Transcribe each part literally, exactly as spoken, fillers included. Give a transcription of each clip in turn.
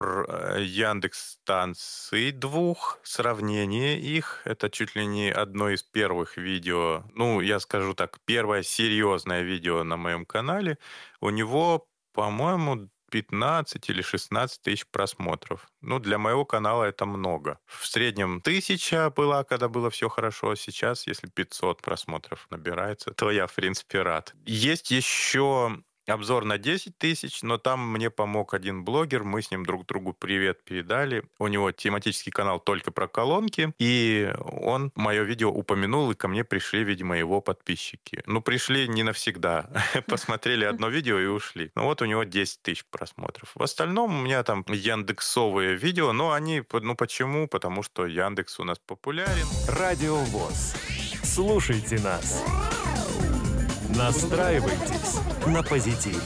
Яндекс станций двух, сравнение их. Это чуть ли не одно из первых видео. Ну, я скажу так, первое серьезное видео на моем канале. У него, по-моему, пятнадцать или шестнадцать тысяч просмотров. Ну, для моего канала это много. В среднем тысяча была, когда было все хорошо. Сейчас, если пятьсот просмотров набирается, то я, в принципе, рад. Есть еще обзор на десять тысяч, но там мне помог один блогер, мы с ним друг другу привет передали. У него тематический канал только про колонки, и он мое видео упомянул, и ко мне пришли, видимо, его подписчики. Ну, пришли не навсегда. Посмотрели одно видео и ушли. Ну, вот у него десять тысяч просмотров. В остальном у меня там яндексовые видео, но они, ну, почему? Потому что Яндекс у нас популярен. Радио ВОС. Слушайте нас. Настраивайтесь на позитив.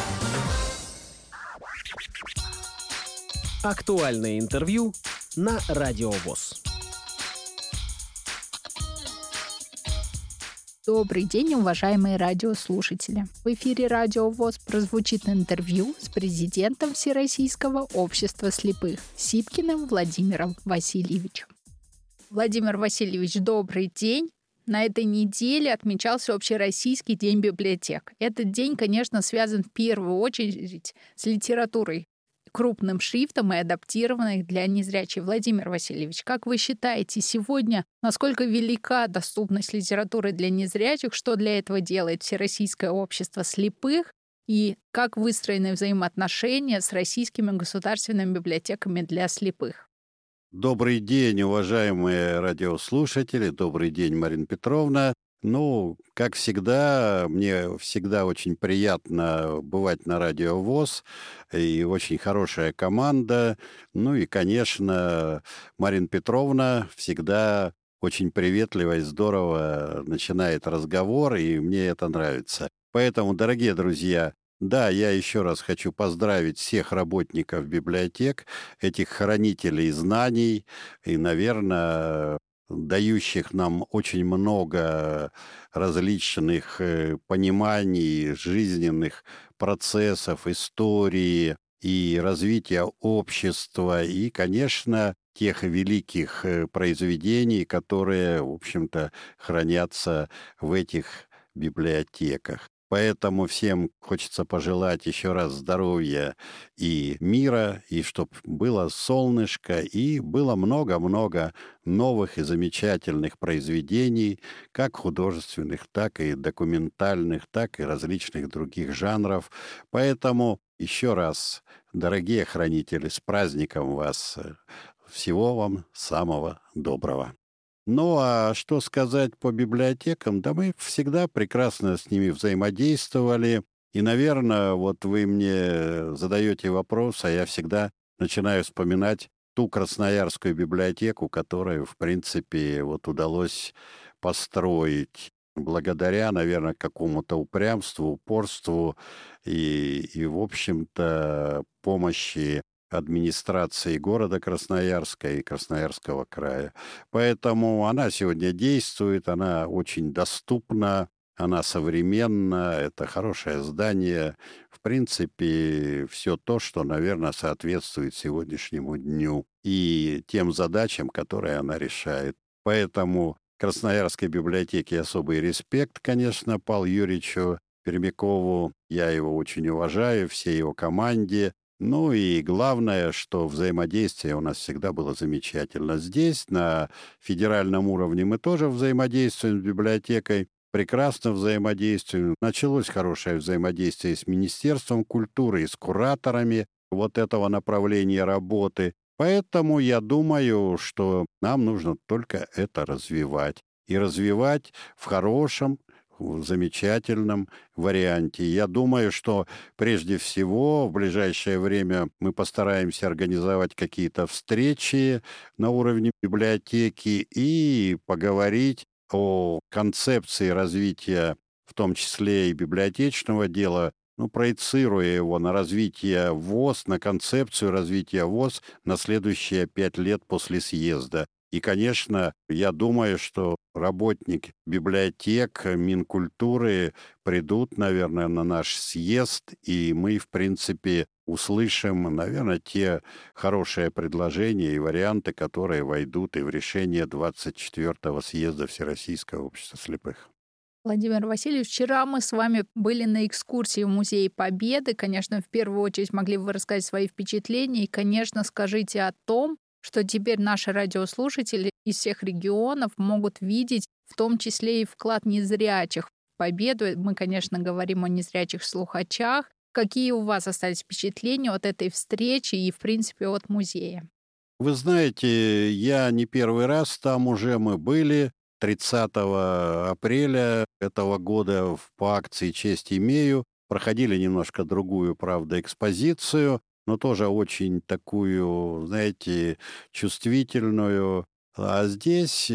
Актуальное интервью на Радио ВОС. Добрый день, уважаемые радиослушатели. В эфире Радио ВОС прозвучит интервью с президентом Всероссийского общества слепых Сипкиным Владимиром Васильевичем. Владимир Васильевич, добрый день. На этой неделе отмечался Общероссийский день библиотек. Этот день, конечно, связан в первую очередь с литературой крупным шрифтом и адаптированной для незрячих. Владимир Васильевич, как вы считаете, сегодня насколько велика доступность литературы для незрячих, что для этого делает Всероссийское общество слепых, и как выстроены взаимоотношения с российскими государственными библиотеками для слепых? Добрый день, уважаемые радиослушатели. Добрый день, Марина Петровна. Ну, как всегда, мне всегда очень приятно бывать на Радио ВОС. И очень хорошая команда. Ну и, конечно, Марина Петровна всегда очень приветливо и здорово начинает разговор, и мне это нравится. Поэтому, дорогие друзья, да, я еще раз хочу поздравить всех работников библиотек, этих хранителей знаний и, наверное, дающих нам очень много различных э, пониманий, жизненных процессов, истории и развития общества, и, конечно, тех великих э, произведений, которые, в общем-то, хранятся в этих библиотеках. Поэтому всем хочется пожелать еще раз здоровья и мира, и чтобы было солнышко, и было много-много новых и замечательных произведений, как художественных, так и документальных, так и различных других жанров. Поэтому еще раз, дорогие хранители, с праздником вас! Всего вам самого доброго! Ну, а что сказать по библиотекам? Да мы всегда прекрасно с ними взаимодействовали. И, наверное, вот вы мне задаете вопрос, а я всегда начинаю вспоминать ту Красноярскую библиотеку, которую, в принципе, вот удалось построить благодаря, наверное, какому-то упрямству, упорству и, и в общем-то, помощи администрации города Красноярска и Красноярского края. Поэтому она сегодня действует, она очень доступна, она современна, это хорошее здание. В принципе, все то, что, наверное, соответствует сегодняшнему дню и тем задачам, которые она решает. Поэтому Красноярской библиотеке особый респект, конечно, Павлу Юрьевичу Пермякову. Я его очень уважаю, всей его команде. Ну и главное, что взаимодействие у нас всегда было замечательно. Здесь, на федеральном уровне, мы тоже взаимодействуем с библиотекой, прекрасно взаимодействуем. Началось хорошее взаимодействие с Министерством культуры и с кураторами вот этого направления работы. Поэтому я думаю, что нам нужно только это развивать. И развивать в хорошем, в замечательном варианте. Я думаю, что прежде всего в ближайшее время мы постараемся организовать какие-то встречи на уровне библиотеки и поговорить о концепции развития, в том числе и библиотечного дела, ну, проецируя его на развитие ВОС, на концепцию развития ВОС на следующие пять лет после съезда. И, конечно, я думаю, что работники библиотек, Минкультуры придут, наверное, на наш съезд, и мы, в принципе, услышим, наверное, те хорошие предложения и варианты, которые войдут и в решение двадцать четвёртого съезда Всероссийского общества слепых. Владимир Васильевич, вчера мы с вами были на экскурсии в Музей Победы. Конечно, в первую очередь могли бы вы рассказать свои впечатления. И, конечно, скажите о том, что теперь наши радиослушатели из всех регионов могут видеть, в том числе и вклад незрячих в Победу. Мы, конечно, говорим о незрячих слухачах. Какие у вас остались впечатления от этой встречи и, в принципе, от музея? Вы знаете, я не первый раз там уже мы были. тридцатого апреля этого года по акции «Честь имею» проходили немножко другую, правда, экспозицию, но тоже очень такую, знаете, чувствительную. А здесь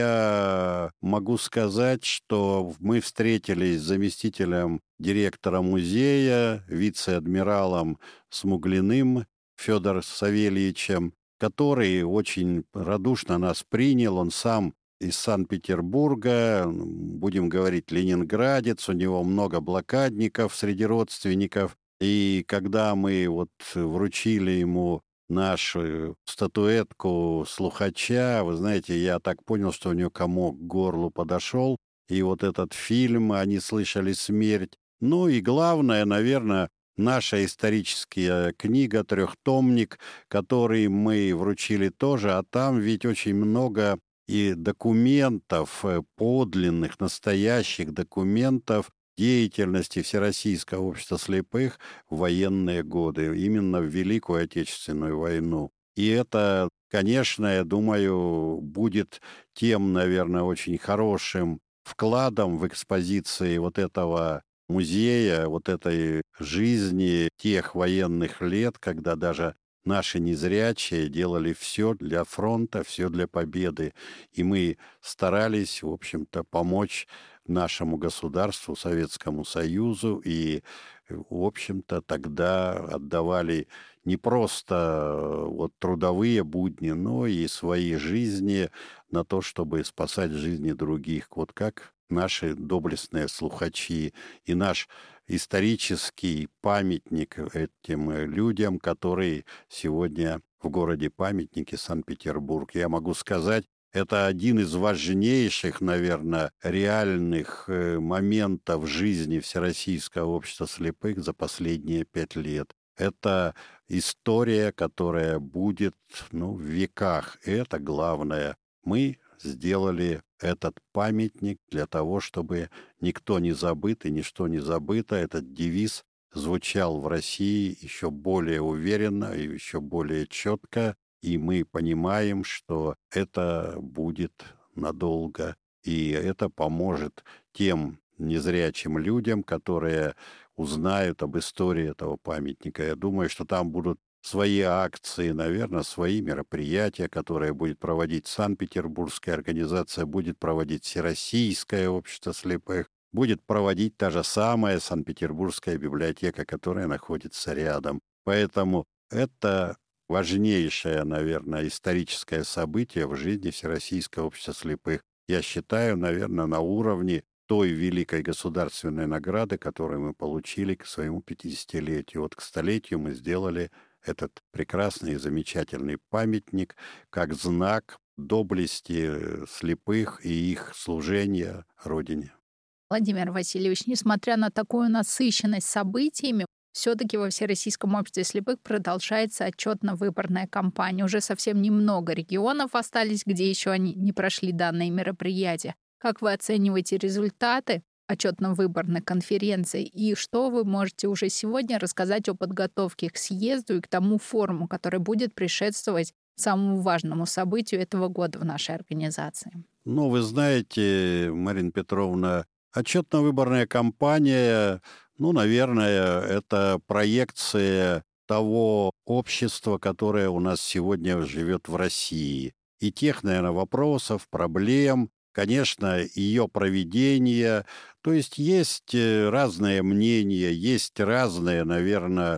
я могу сказать, что мы встретились с заместителем директора музея, вице-адмиралом Смуглиным Федором Савельевичем, который очень радушно нас принял. Он сам из Санкт-Петербурга, будем говорить, ленинградец, у него много блокадников среди родственников. И когда мы вот вручили ему нашу статуэтку слухача, вы знаете, я так понял, что у него комок к горлу подошел. И вот этот фильм «Они слышали смерть». Ну и главное, наверное, наша историческая книга, трехтомник, который мы вручили тоже, а там ведь очень много и документов, подлинных, настоящих документов деятельности Всероссийского общества слепых в военные годы, именно в Великую Отечественную войну. И это, конечно, я думаю, будет тем, наверное, очень хорошим вкладом в экспозиции вот этого музея, вот этой жизни тех военных лет, когда даже наши незрячие делали все для фронта, все для победы. И мы старались, в общем-то, помочь нашему государству, Советскому Союзу, и, в общем-то, тогда отдавали не просто вот трудовые будни, но и свои жизни на то, чтобы спасать жизни других. Вот как наши доблестные слухачи и наш исторический памятник этим людям, которые сегодня в городе-памятнике Санкт-Петербург. Я могу сказать, это один из важнейших, наверное, реальных моментов жизни Всероссийского общества слепых за последние пять лет. Это история, которая будет, ну, в веках. И это главное. Мы сделали этот памятник для того, чтобы никто не забыт и ничто не забыто. Этот девиз звучал в России еще более уверенно и еще более четко. И мы понимаем, что это будет надолго. И это поможет тем незрячим людям, которые узнают об истории этого памятника. Я думаю, что там будут свои акции, наверное, свои мероприятия, которые будет проводить Санкт-Петербургская организация, будет проводить Всероссийское общество слепых, будет проводить та же самая Санкт-Петербургская библиотека, которая находится рядом. Поэтому это важнейшее, наверное, историческое событие в жизни Всероссийского общества слепых. Я считаю, наверное, на уровне той великой государственной награды, которую мы получили к своему пятидесятилетию. Вот к столетию мы сделали этот прекрасный и замечательный памятник как знак доблести слепых и их служения Родине. Владимир Васильевич, несмотря на такую насыщенность событиями, все-таки во Всероссийском обществе слепых продолжается отчетно-выборная кампания. Уже совсем немного регионов остались, где еще они не прошли данные мероприятия. Как вы оцениваете результаты отчетно-выборной конференции и что вы можете уже сегодня рассказать о подготовке к съезду и к тому форуму, который будет предшествовать самому важному событию этого года в нашей организации? Ну, вы знаете, Марина Петровна, отчетно-выборная кампания, ну, наверное, это проекция того общества, которое у нас сегодня живет в России. И тех, наверное, вопросов, проблем, конечно, ее проведение. То есть есть разные мнения, есть разные, наверное,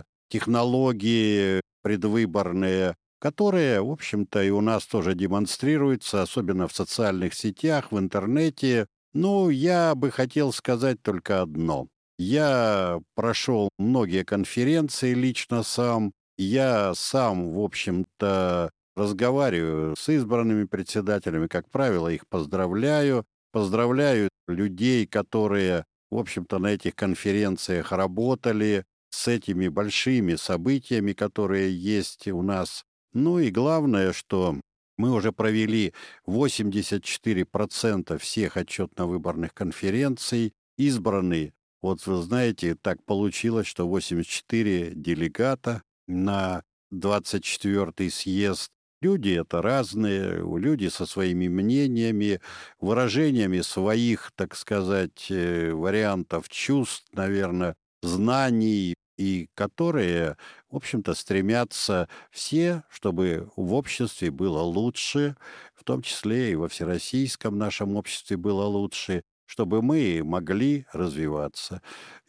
технологии предвыборные, которые, в общем-то, и у нас тоже демонстрируются, особенно в социальных сетях, в интернете. Ну, я бы хотел сказать только одно. Я прошел многие конференции лично сам. Я сам, в общем-то, разговариваю с избранными председателями. Как правило, их поздравляю. Поздравляю людей, которые, в общем-то, на этих конференциях работали, с этими большими событиями, которые есть у нас. Ну и главное, что мы уже провели восемьдесят четыре процента всех отчетно-выборных конференций, избраны. Вот вы знаете, так получилось, что восемьдесят четыре делегата на двадцать четвёртый съезд. Люди это разные, люди со своими мнениями, выражениями своих, так сказать, э, вариантов чувств, наверное, знаний, и которые, в общем-то, стремятся все, чтобы в обществе было лучше, в том числе и во всероссийском нашем обществе было лучше, чтобы мы могли развиваться.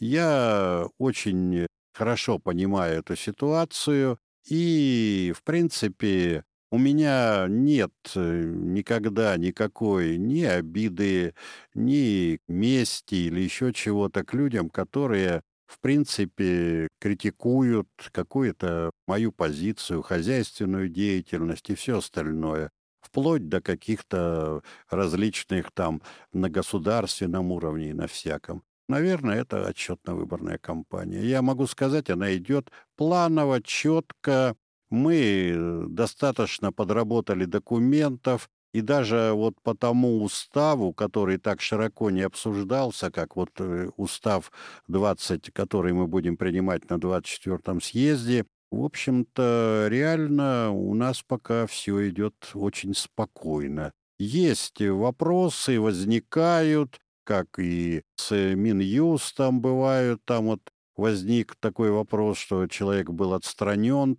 Я очень хорошо понимаю эту ситуацию, и, в принципе, у меня нет э, никогда никакой ни обиды, ни мести или еще чего-то к людям, которые, в принципе, критикуют какую-то мою позицию, хозяйственную деятельность и все остальное, вплоть до каких-то различных там на государственном уровне и на всяком. Наверное, это отчетно-выборная кампания. Я могу сказать, она идет планово, четко. Мы э, достаточно подработали документов, и даже вот по тому уставу, который так широко не обсуждался, как вот э, устав двадцать, который мы будем принимать на двадцать четвёртом съезде, в общем-то, реально у нас пока все идет очень спокойно. Есть вопросы, возникают, как и с Минюстом бывают, там вот возник такой вопрос, что человек был отстранен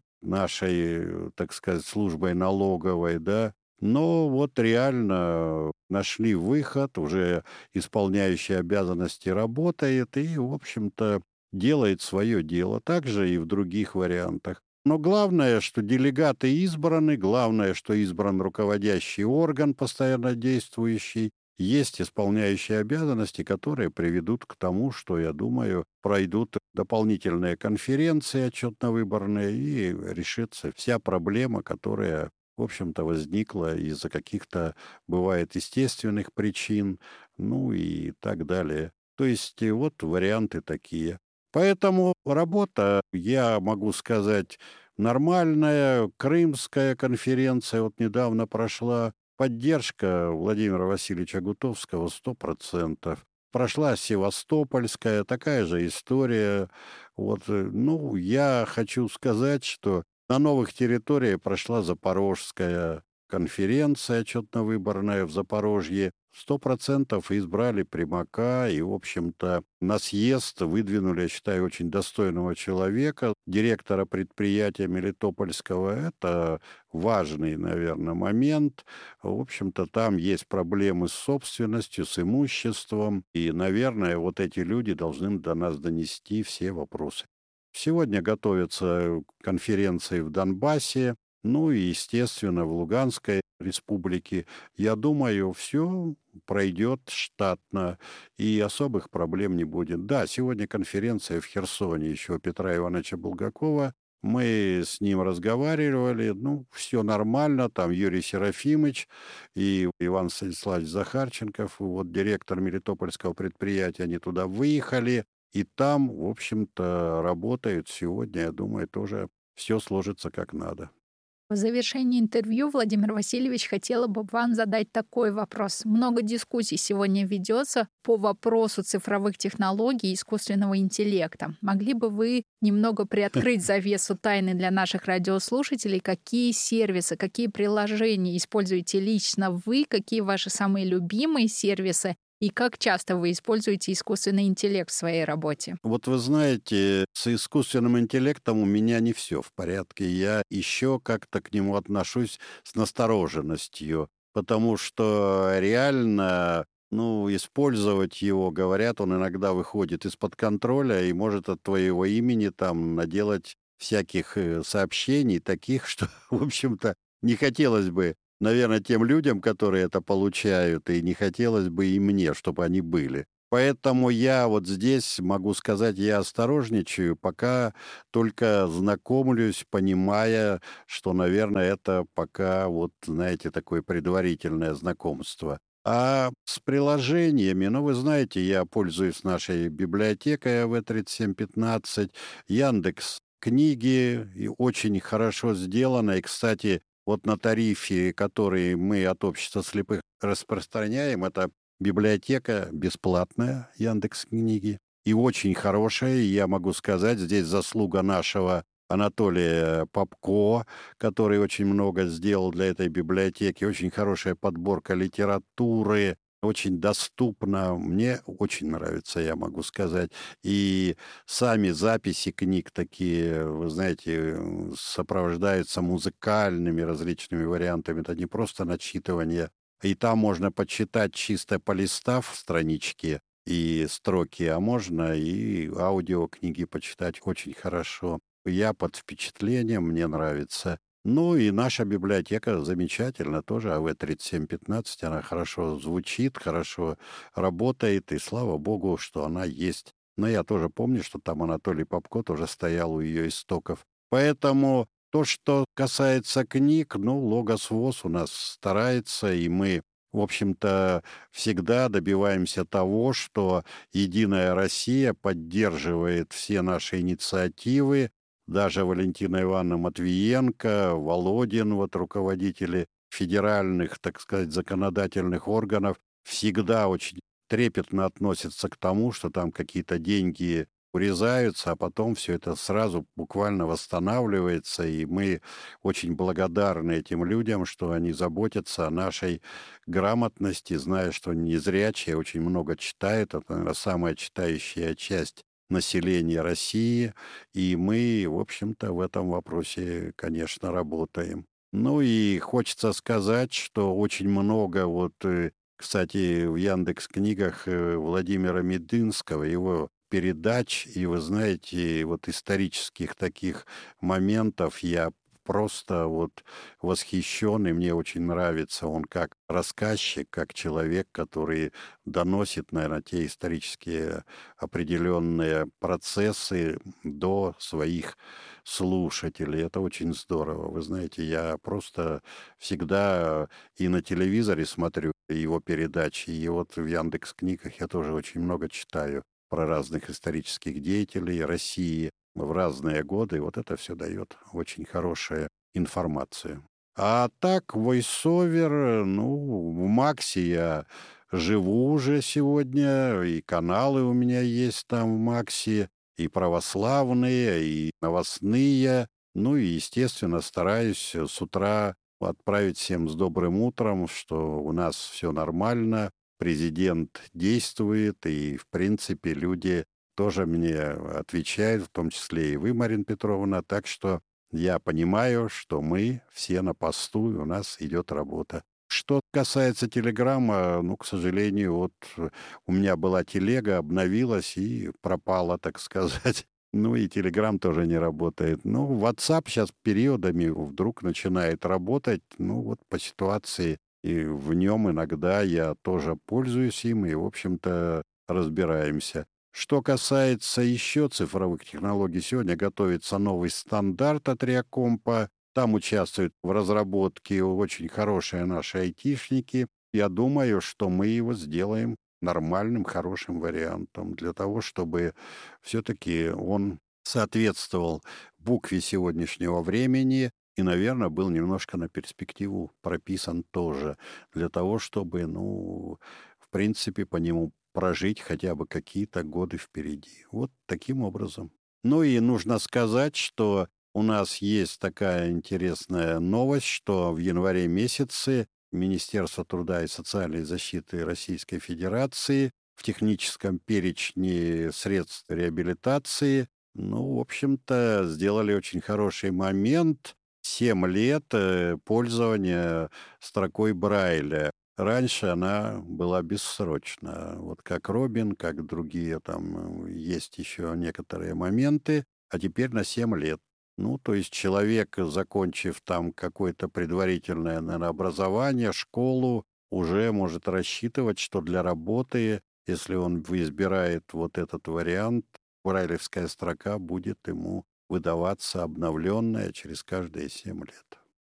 нашей, так сказать, службой налоговой, да, но вот реально нашли выход, уже исполняющий обязанности работает и, в общем-то, делает свое дело, также и в других вариантах. Но главное, что делегаты избраны, главное, что избран руководящий орган, постоянно действующий, есть исполняющие обязанности, которые приведут к тому, что, я думаю, пройдут дополнительные конференции отчетно-выборные и решится вся проблема, которая, в общем-то, возникла из-за каких-то, бывает, естественных причин, ну и так далее. То есть э, вот варианты такие. Поэтому работа, я могу сказать, нормальная. Крымская конференция вот недавно прошла. Поддержка Владимира Васильевича Гутовского сто процентов. Прошла Севастопольская, такая же история. Вот, э, ну, я хочу сказать, что на новых территориях прошла Запорожская конференция отчетно-выборная в Запорожье. Сто процентов избрали Примака и, в общем-то, на съезд выдвинули, я считаю, очень достойного человека, директора предприятия Мелитопольского. Это важный, наверное, момент. В общем-то, там есть проблемы с собственностью, с имуществом. И, наверное, вот эти люди должны до нас донести все вопросы. Сегодня готовятся конференции в Донбассе, ну и, естественно, в Луганской республике. Я думаю, все пройдет штатно, и особых проблем не будет. Да, сегодня конференция в Херсоне еще у Петра Ивановича Булгакова. Мы с ним разговаривали, ну, все нормально, там Юрий Серафимович и Иван Станиславович Захарченков, вот директор Мелитопольского предприятия, они туда выехали, и там, в общем-то, работают сегодня, я думаю, тоже все сложится как надо. В завершении интервью, Владимир Васильевич, хотела бы вам задать такой вопрос. Много дискуссий сегодня ведется по вопросу цифровых технологий и искусственного интеллекта. Могли бы вы немного приоткрыть завесу тайны для наших радиослушателей? Какие сервисы, какие приложения используете лично вы? Какие ваши самые любимые сервисы? И как часто вы используете искусственный интеллект в своей работе? Вот вы знаете, с искусственным интеллектом у меня не все в порядке. Я еще как-то к нему отношусь с настороженностью, потому что реально, ну, использовать его, говорят, он иногда выходит из-под контроля и может от твоего имени там наделать всяких э, сообщений, таких, что, в общем-то, не хотелось бы, наверное, тем людям, которые это получают, и не хотелось бы и мне, чтобы они были. Поэтому я вот здесь могу сказать, я осторожничаю, пока только знакомлюсь, понимая, что, наверное, это пока вот, знаете, такое предварительное знакомство. А с приложениями, ну, вы знаете, я пользуюсь нашей библиотекой А В тридцать семь пятнадцать, Яндекс книги, и очень хорошо сделано. И, кстати, вот на тарифе, который мы от общества слепых распространяем, это библиотека бесплатная, Яндекс книги, и очень хорошая. И я могу сказать, здесь заслуга нашего Анатолия Попко, который очень много сделал для этой библиотеки. Очень хорошая подборка литературы, очень доступно. Мне очень нравится, я могу сказать. И сами записи книг такие, вы знаете, э, сопровождаются музыкальными различными вариантами. Это не просто начитывание. И там можно почитать, чисто полистав странички и строки, а можно и аудиокниги почитать очень хорошо. Я под впечатлением, мне нравится. Ну и наша библиотека замечательна тоже, А В тридцать семь пятнадцать, она хорошо звучит, хорошо работает, и слава богу, что она есть. Но я тоже помню, что там Анатолий Попко тоже стоял у ее истоков. Поэтому то, что касается книг, ну, Логос ВОС у нас старается, и мы, в общем-то, всегда добиваемся того, что Единая Россия поддерживает все наши инициативы. Даже Валентина Ивановна Матвиенко, Володин, вот руководители федеральных, так сказать, законодательных органов, всегда очень трепетно относятся к тому, что там какие-то деньги урезаются, а потом все это сразу буквально восстанавливается, и мы очень благодарны этим людям, что они заботятся о нашей грамотности, зная, что незрячие очень много читают, это, наверное, самая читающая часть населения России, и мы, в общем-то, в этом вопросе, конечно, работаем. Ну и хочется сказать, что очень много вот, э, кстати, в Яндекс книгах э, Владимира Мединского, его передач, и вы знаете, вот исторических таких моментов я просто вот восхищен, и мне очень нравится он как рассказчик, как человек, который доносит, наверное, те исторические определенные процессы до своих слушателей. Это очень здорово. Вы знаете, я просто всегда и на телевизоре смотрю его передачи, и вот в Яндекс книгах я тоже очень много читаю про разных исторических деятелей России в разные годы. И вот это все дает очень хорошую информацию. А так, войсовер, ну, в Максе я живу уже сегодня, и каналы у меня есть там в Максе, и православные, и новостные. Ну и, естественно, стараюсь с утра отправить всем с добрым утром, что у нас все нормально, президент действует, и, в принципе, люди тоже мне отвечают, в том числе и вы, Марина Петровна. Так что я понимаю, что мы все на посту, и у нас идет работа. Что касается телеграмма, ну, к сожалению, вот э, у меня была телега, обновилась и пропала, так сказать. Ну и телеграм тоже не работает. Ну, WhatsApp сейчас периодами вдруг начинает работать, ну вот по ситуации. И в нем иногда я тоже пользуюсь им, и, в общем-то, разбираемся. Что касается еще цифровых технологий, сегодня готовится новый стандарт от Реакомпа. Там участвуют в разработке очень хорошие наши айтишники. Я думаю, что мы его сделаем нормальным, хорошим вариантом для того, чтобы все-таки он соответствовал букве сегодняшнего времени и, наверное, был немножко на перспективу прописан тоже, для того, чтобы, ну, в принципе, по нему прожить хотя бы какие-то годы впереди. Вот таким образом. Ну и нужно сказать, что у нас есть такая интересная новость, что в январе месяце Министерство труда и социальной защиты Российской Федерации в техническом перечне средств реабилитации, ну, в общем-то, сделали очень хороший момент. Семь лет э, пользования строкой Брайля. Раньше она была бессрочна. Вот как Робин, как другие, там э, есть еще некоторые моменты, а теперь на семь лет. Ну, то есть человек, закончив там какое-то предварительное, наверное, образование, школу, уже может рассчитывать, что для работы если он избирает вот этот вариант, брайлевская строка будет ему выдаваться обновленная через каждые семь лет.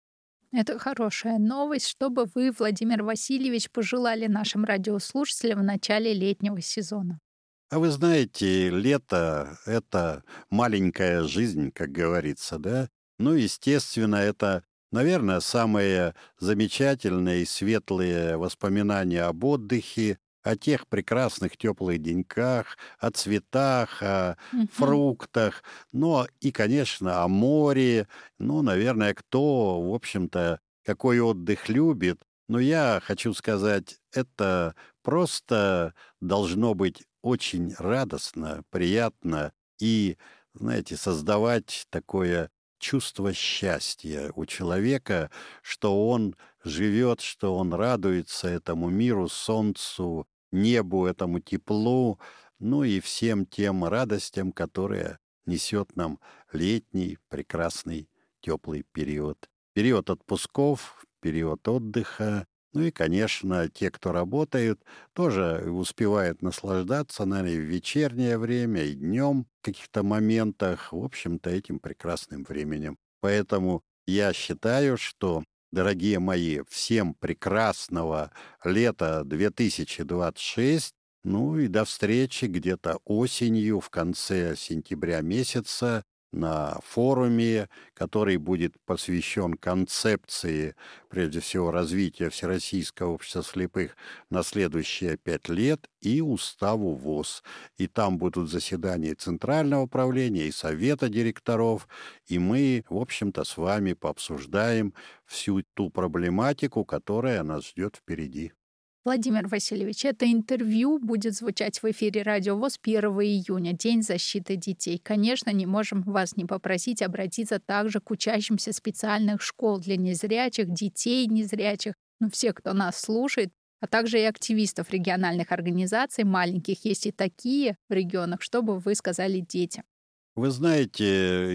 Это хорошая новость. Что бы вы, Владимир Васильевич, пожелали нашим радиослушателям в начале летнего сезона? А вы знаете, лето — это маленькая жизнь, как говорится, да? Ну, естественно, это, наверное, самые замечательные и светлые воспоминания об отдыхе, о тех прекрасных теплых деньках, о цветах, о Мгм. фруктах, ну и, конечно, о море. Ну, наверное, кто, в общем-то, какой отдых любит. Но я хочу сказать, это просто должно быть очень радостно, приятно и, знаете, создавать такое чувство счастья у человека, что он живет, что он радуется этому миру, солнцу, небу, этому теплу, ну и всем тем радостям, которые несет нам летний прекрасный теплый период. Период отпусков, период отдыха. Ну и, конечно, те, кто работают, тоже успевают наслаждаться, наверное, и в вечернее время, и днем в каких-то моментах, в общем-то, этим прекрасным временем. Поэтому я считаю, что, дорогие мои, всем прекрасного лета две тысячи двадцать шесть, ну и до встречи где-то осенью, в конце сентября месяца, на форуме, который будет посвящен концепции, прежде всего, развития Всероссийского общества слепых на следующие пять лет и уставу ВОС. И там будут заседания Центрального управления и Совета директоров, и мы, в общем-то, с вами пообсуждаем всю ту проблематику, которая нас ждет впереди. Владимир Васильевич, это интервью будет звучать в эфире Радио ВОС первого июня, День защиты детей. Конечно, не можем вас не попросить обратиться также к учащимся специальных школ для незрячих, детей незрячих, ну, все, кто нас слушает, а также и активистов региональных организаций, маленьких есть и такие в регионах, чтобы вы сказали детям. Вы знаете,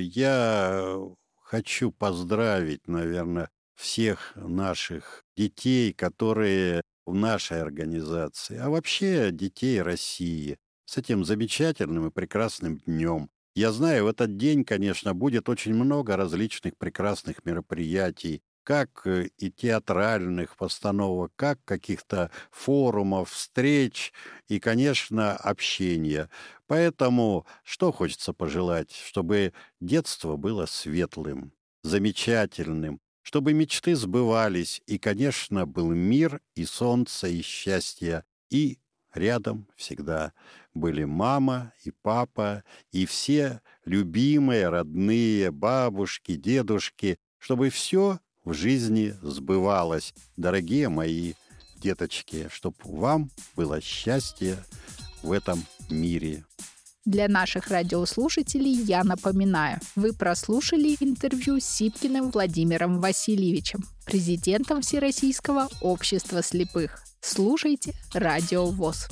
я хочу поздравить, наверное, всех наших детей, которые в нашей организации, а вообще детей России с этим замечательным и прекрасным днем. Я знаю, в этот день, конечно, будет очень много различных прекрасных мероприятий, как и театральных постановок, как каких-то форумов, встреч и, конечно, общения. Поэтому что хочется пожелать? Чтобы детство было светлым, замечательным, чтобы мечты сбывались, и, конечно, был мир, и солнце, и счастье, и рядом всегда были мама и папа, и все любимые, родные, бабушки, дедушки, чтобы все в жизни сбывалось. Дорогие мои деточки, чтобы вам было счастье в этом мире. Для наших радиослушателей я напоминаю, вы прослушали интервью с Сипкиным Владимиром Васильевичем, президентом Всероссийского общества слепых. Слушайте Радио ВОС.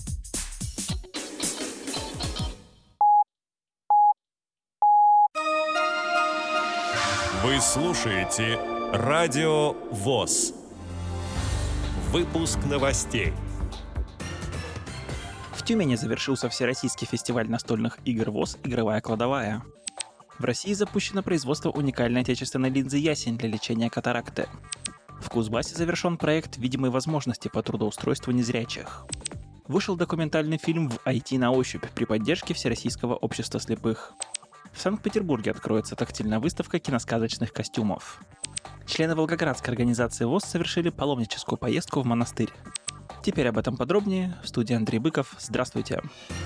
Вы слушаете Радио ВОС. Выпуск новостей. В Тюмени завершился Всероссийский фестиваль настольных игр ВОС «Игровая кладовая». В России запущено производство уникальной отечественной линзы «Ясень» для лечения катаракты. В Кузбассе завершен проект «Видимые возможности» по трудоустройству незрячих. Вышел документальный фильм «В ай ти на ощупь» при поддержке Всероссийского общества слепых. В Санкт-Петербурге откроется тактильная выставка киносказочных костюмов. Члены Волгоградской организации ВОС совершили паломническую поездку в монастырь. Теперь об этом подробнее. В студии Андрей Быков. Здравствуйте.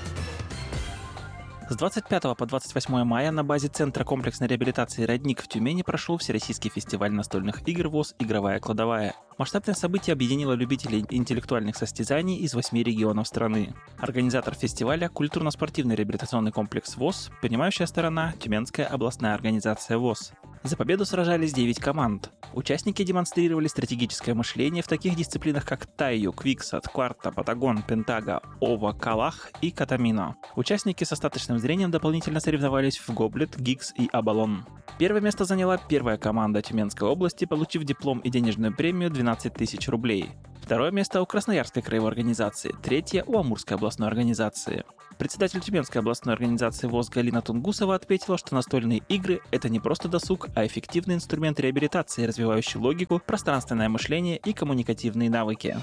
С двадцать пятого по двадцать восьмое мая на базе Центра комплексной реабилитации «Родник» в Тюмени прошел Всероссийский фестиваль настольных игр ВОС «Игровая кладовая». Масштабное событие объединило любителей интеллектуальных состязаний из восьми регионов страны. Организатор фестиваля – культурно-спортивный реабилитационный комплекс ВОС, принимающая сторона – Тюменская областная организация ВОС. За победу сражались девять команд. Участники демонстрировали стратегическое мышление в таких дисциплинах, как Тайю, Квиксат, Кварта, Патагон, Пентага, Ова, Калах и Катамино. Участники с остаточным зрением дополнительно соревновались в Гоблет, Гикс и Абалон. Первое место заняла первая команда Тюменской области, получив диплом и денежную премию двенадцать тысяч рублей. Второе место у Красноярской краевой организации, третье у Амурской областной организации. Председатель Тюменской областной организации ВОС Галина Тунгусова отметила, что настольные игры – это не просто досуг, а эффективный инструмент реабилитации, развивающий логику, пространственное мышление и коммуникативные навыки.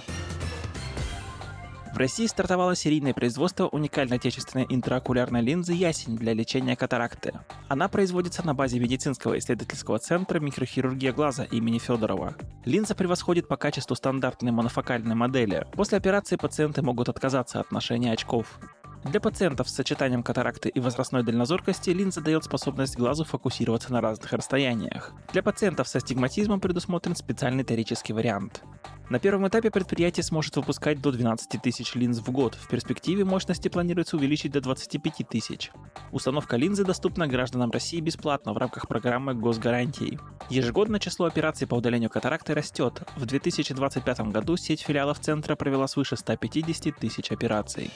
В России стартовало серийное производство уникальной отечественной интраокулярной линзы «Ясень» для лечения катаракты. Она производится на базе медицинского исследовательского центра микрохирургия глаза имени Федорова. Линза превосходит по качеству стандартной монофокальной модели. После операции пациенты могут отказаться от ношения очков. Для пациентов с сочетанием катаракты и возрастной дальнозоркости линза дает способность глазу фокусироваться на разных расстояниях. Для пациентов с астигматизмом предусмотрен специальный торический вариант. На первом этапе предприятие сможет выпускать до двенадцати тысяч линз в год. В перспективе мощности планируется увеличить до двадцати пяти тысяч. Установка линзы доступна гражданам России бесплатно в рамках программы госгарантий. Ежегодно число операций по удалению катаракты растет. В две тысячи двадцать пятом году сеть филиалов центра провела свыше ста пятидесяти тысяч операций.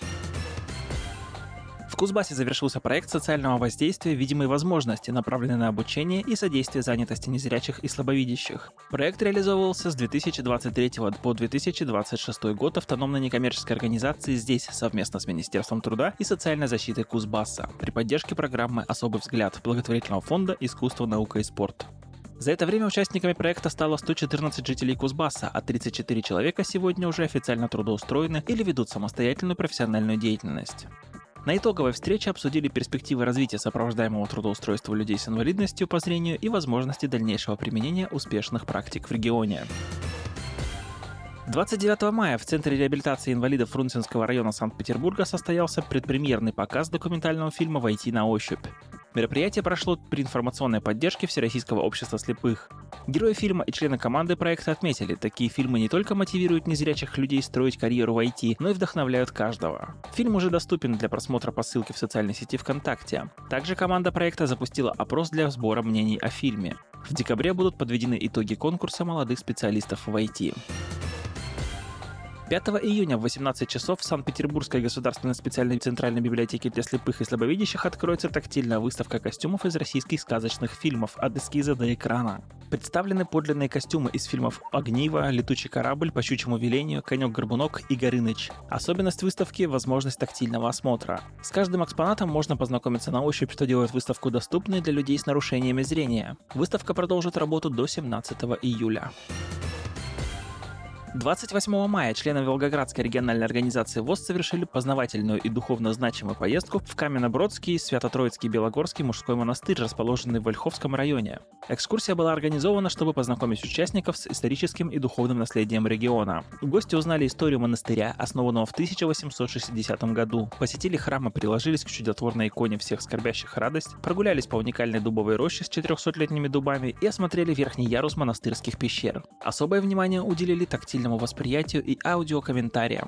В Кузбассе завершился проект социального воздействия «Видимые возможности», направленный на обучение и содействие занятости незрячих и слабовидящих. Проект реализовывался с две тысячи двадцать третьего по две тысячи двадцать шестой год автономной некоммерческой организацией здесь совместно с Министерством труда и социальной защиты Кузбасса при поддержке программы «Особый взгляд» благотворительного фонда «Искусство, наука и спорт». За это время участниками проекта стало сто четырнадцать жителей Кузбасса, а тридцать четыре человека сегодня уже официально трудоустроены или ведут самостоятельную профессиональную деятельность. На итоговой встрече обсудили перспективы развития сопровождаемого трудоустройства людей с инвалидностью по зрению и возможности дальнейшего применения успешных практик в регионе. двадцать девятого мая в Центре реабилитации инвалидов Фрунзенского района Санкт-Петербурга состоялся предпремьерный показ документального фильма «Войти на ощупь». Мероприятие прошло при информационной поддержке Всероссийского общества слепых. Герои фильма и члены команды проекта отметили, такие фильмы не только мотивируют незрячих людей строить карьеру в ай ти, но и вдохновляют каждого. Фильм уже доступен для просмотра по ссылке в социальной сети ВКонтакте. Также команда проекта запустила опрос для сбора мнений о фильме. В декабре будут подведены итоги конкурса молодых специалистов в ай ти. пятого июня в восемнадцать часов в Санкт-Петербургской государственной специальной центральной библиотеке для слепых и слабовидящих откроется тактильная выставка костюмов из российских сказочных фильмов от эскиза до экрана. Представлены подлинные костюмы из фильмов «Огниво», «Летучий корабль», «По щучьему велению», «Конек-горбунок» и «Горыныч». Особенность выставки – возможность тактильного осмотра. С каждым экспонатом можно познакомиться на ощупь, что делает выставку доступной для людей с нарушениями зрения. Выставка продолжит работу до семнадцатого июля. двадцать восьмого мая члены Волгоградской региональной организации ВОС совершили познавательную и духовно значимую поездку в Каменнобродский, Свято-Троицкий, Белогорский мужской монастырь, расположенный в Ольховском районе. Экскурсия была организована, чтобы познакомить участников с историческим и духовным наследием региона. Гости узнали историю монастыря, основанного в тысяча восемьсот шестидесятом году, посетили храм и приложились к чудотворной иконе всех скорбящих радость, прогулялись по уникальной дубовой роще с четырехсотлетними дубами и осмотрели верхний ярус монастырских пещер. Особое внимание уделили тактильному восприятию и аудиокомментариям.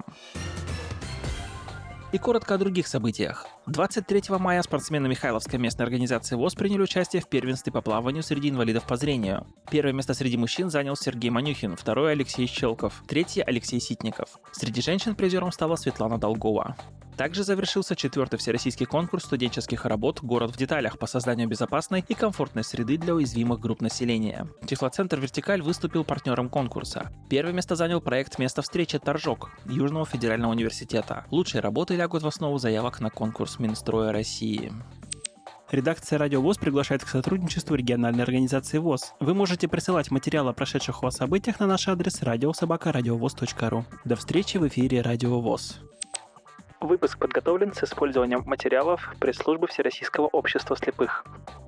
И коротко о других событиях. двадцать третьего мая спортсмены Михайловской местной организации ВОС приняли участие в первенстве по плаванию среди инвалидов по зрению. Первое место среди мужчин занял Сергей Манюхин, второе – Алексей Щелков, третье – Алексей Ситников. Среди женщин призером стала Светлана Долгова. Также завершился четвертый всероссийский конкурс студенческих работ «Город в деталях» по созданию безопасной и комфортной среды для уязвимых групп населения. Тифлоцентр «Вертикаль» выступил партнером конкурса. Первое место занял проект «Место встречи Торжок» Южного федерального университета. Лучшие работы лягут в основу заявок на конкурс Минстроя России. Редакция «Радио ВОС» приглашает к сотрудничеству региональной организации ВОС. Вы можете присылать материалы о прошедших у вас событиях на наш адрес радио собака радиовос точка ру. До встречи в эфире «Радио ВОС». Выпуск подготовлен с использованием материалов пресс-службы Всероссийского общества слепых.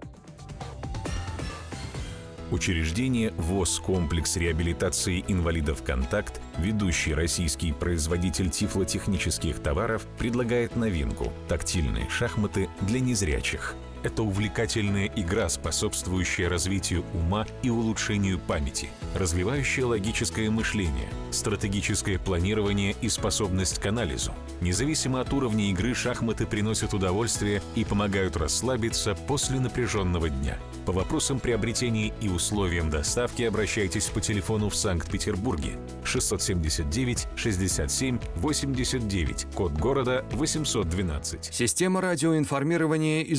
Учреждение ВОС «Комплекс реабилитации инвалидов «Контакт», ведущий российский производитель тифлотехнических товаров, предлагает новинку – тактильные шахматы для незрячих. Это увлекательная игра, способствующая развитию ума и улучшению памяти, развивающая логическое мышление, стратегическое планирование и способность к анализу. Независимо от уровня игры, шахматы приносят удовольствие и помогают расслабиться после напряженного дня. По вопросам приобретения и условиям доставки обращайтесь по телефону в Санкт-Петербурге шестьсот семьдесят девять шестьдесят семь восемьдесят девять, код города восемьсот двенадцать. Система радиоинформирования и звукового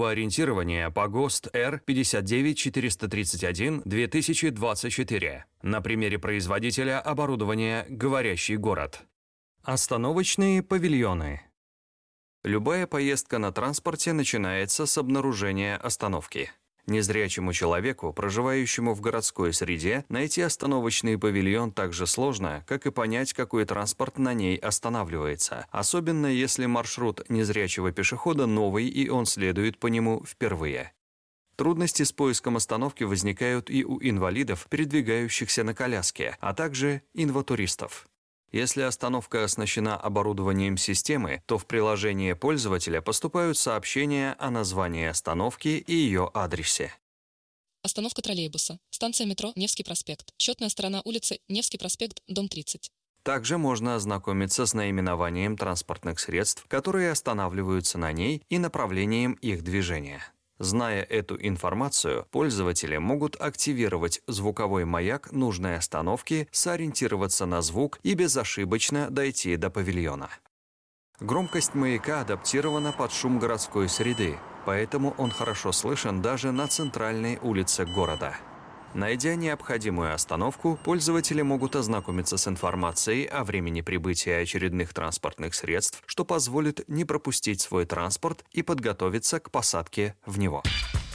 нового ориентирования по ГОСТ Р пятьдесят девять четыреста тридцать один две тысячи двадцать четыре на примере производителя оборудования «Говорящий город». Остановочные павильоны. Любая поездка на транспорте начинается с обнаружения остановки. Незрячему человеку, проживающему в городской среде, найти остановочный павильон так же сложно, как и понять, какой транспорт на ней останавливается, особенно если маршрут незрячего пешехода новый и он следует по нему впервые. Трудности с поиском остановки возникают и у инвалидов, передвигающихся на коляске, а также инватуристов. Если остановка оснащена оборудованием системы, то в приложение пользователя поступают сообщения о названии остановки и ее адресе. Остановка троллейбуса. Станция метро Невский проспект. Счетная сторона улицы Невский проспект, дом тридцать. Также можно ознакомиться с наименованием транспортных средств, которые останавливаются на ней, и направлением их движения. Зная эту информацию, пользователи могут активировать звуковой маяк нужной остановки, сориентироваться на звук и безошибочно дойти до павильона. Громкость маяка адаптирована под шум городской среды, поэтому он хорошо слышен даже на центральной улице города. Найдя необходимую остановку, пользователи могут ознакомиться с информацией о времени прибытия очередных транспортных средств, что позволит не пропустить свой транспорт и подготовиться к посадке в него.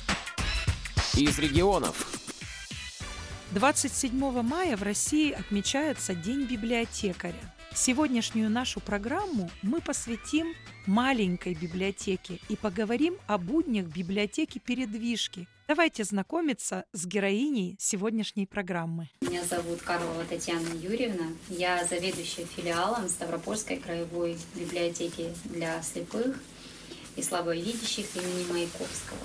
Из регионов. двадцать седьмого мая в России отмечается День библиотекаря. Сегодняшнюю нашу программу мы посвятим маленькой библиотеке и поговорим о буднях библиотеки-передвижки. Давайте знакомиться с героиней сегодняшней программы. Меня зовут Карлова Татьяна Юрьевна. Я заведующая филиалом Ставропольской краевой библиотеки для слепых и слабовидящих имени Маяковского.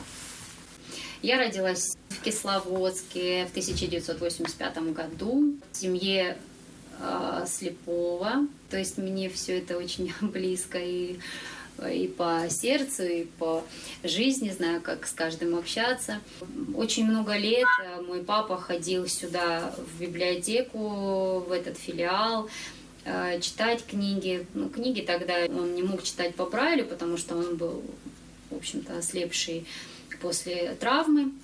Я родилась в Кисловодске в тысяча девятьсот восемьдесят пятом году в семье э, слепого. То есть мне все это очень близко и и по сердцу, и по жизни, знаю, как с каждым общаться. Очень много лет мой папа ходил сюда, в библиотеку, в этот филиал, читать книги. Ну, книги тогда он не мог читать по Брайлю, потому что он был, в общем-то, ослепший после травмы.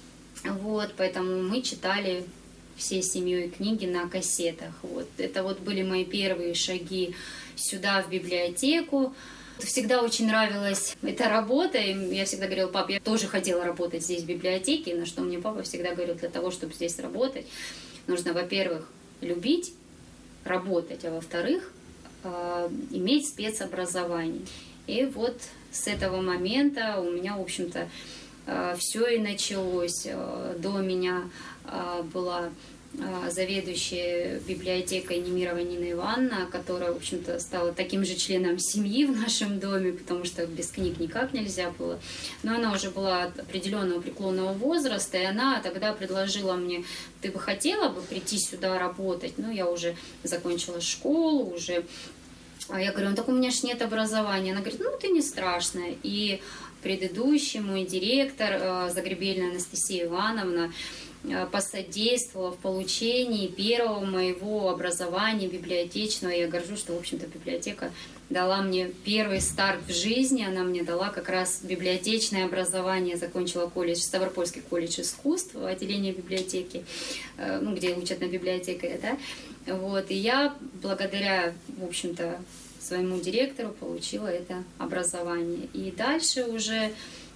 Вот, поэтому мы читали всей семьей книги на кассетах. Вот. Это вот были мои первые шаги сюда, в библиотеку. Всегда очень нравилась эта работа, и я всегда говорила: пап, я тоже хотела работать здесь в библиотеке, на что мне папа всегда говорил: для того, чтобы здесь работать, нужно, во-первых, любить работать, а во-вторых, э, иметь спецобразование. И вот с этого момента у меня, в общем-то, э, все и началось. До меня э, была заведующая библиотекой Немирова Нина Ивановна, которая, в общем-то, стала таким же членом семьи в нашем доме, потому что без книг никак нельзя было. Но она уже была определенного преклонного возраста, и она тогда предложила мне: ты бы хотела бы прийти сюда работать? Ну, я уже закончила школу, уже... А я говорю: ну так у меня ж нет образования. Она говорит: ну, ты не страшная. И предыдущий мой директор, Загребельная Анастасия Ивановна, посодействовала в получении первого моего образования библиотечного. Я горжусь, что, в общем-то, библиотека дала мне первый старт в жизни. Она мне дала как раз библиотечное образование. Закончила колледж, Ставропольский колледж искусств, отделение библиотеки, ну, где учат на библиотекаре, да. Вот. И я благодаря, в общем-то, своему директору получила это образование. И дальше уже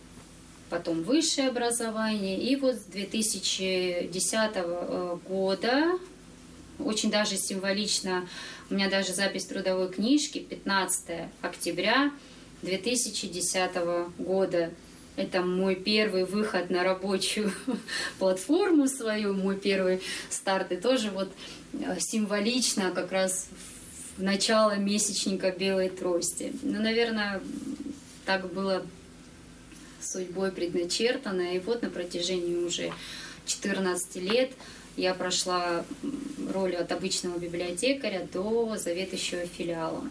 потом высшее образование. И вот с две тысячи десятого года, очень даже символично, у меня даже запись трудовой книжки, пятнадцатого октября две тысячи десятого года. Это мой первый выход на рабочую платформу свою, мой первый старт. И тоже вот символично как раз в начало месячника белой трости. Ну, наверное, так было судьбой предначертано. И вот на протяжении уже четырнадцати лет я прошла роль от обычного библиотекаря до заведующего филиалом.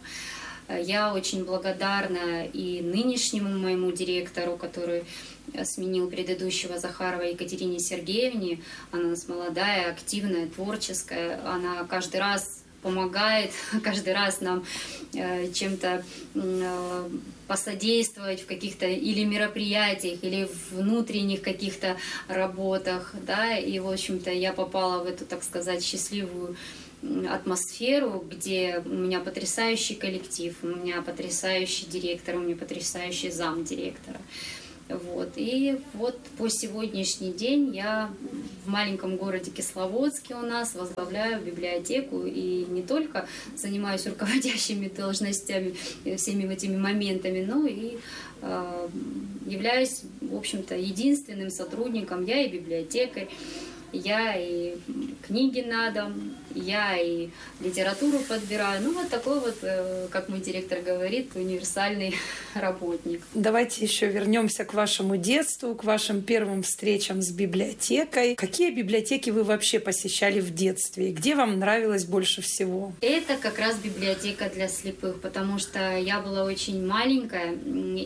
Я очень благодарна и нынешнему моему директору, который сменил предыдущего, Захарова Екатерине Сергеевне. Она у нас молодая, активная, творческая. Она каждый раз помогает, каждый раз нам чем-то посодействовать в каких-то или мероприятиях, или внутренних каких-то работах, да, и, в общем-то, я попала в эту, так сказать, счастливую атмосферу, где у меня потрясающий коллектив, у меня потрясающий директор, у меня потрясающий замдиректора. Вот. И вот по сегодняшний день я в маленьком городе Кисловодске у нас возглавляю библиотеку и не только занимаюсь руководящими должностями, всеми этими моментами, но и э, являюсь, в общем-то, единственным сотрудником. Я и библиотекарь, я и книги на дом, я и литературу подбираю. Ну, вот такой вот, как мой директор говорит, универсальный работник. Давайте еще вернемся к вашему детству, к вашим первым встречам с библиотекой. Какие библиотеки вы вообще посещали в детстве? И где вам нравилось больше всего? Это как раз библиотека для слепых, потому что я была очень маленькая,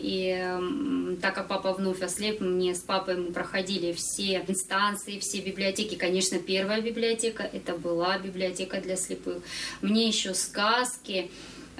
и так как папа вновь ослеп, мне с папой мы проходили все инстанции, все библиотеки. Конечно, первая библиотека — это была библиотека для слепых. Мне еще сказки